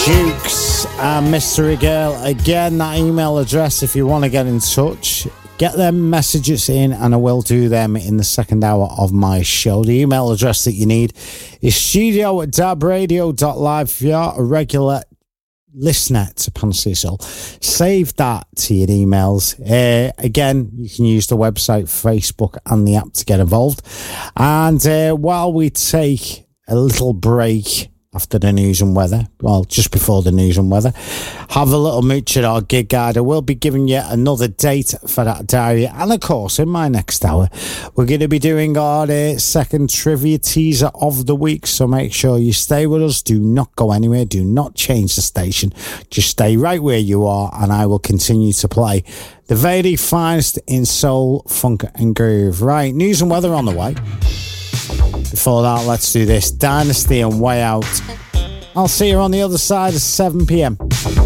Dukes and Mystery Girl. Again, that email address if you want to get in touch. Get them messages in and I will do them in the second hour of my show. The email address that you need is studio@dabradio.live. If you're a regular listener to Pansy, save that to your emails. Again, you can use the website, Facebook and the app to get involved. And while we take a little break after the news and weather, well, just before the news and weather, have a little mooch at our gig guide. I will be giving you another date for that diary. And of course, in my next hour, we're going to be doing our second trivia teaser of the week. So make sure you stay with us. Do not go anywhere. Do not change the station. Just stay right where you are and I will continue to play the very finest in soul, funk and groove. Right, news and weather on the way. Before that, let's do this. Dynasty and Way Out. I'll see you on the other side of 7 p.m.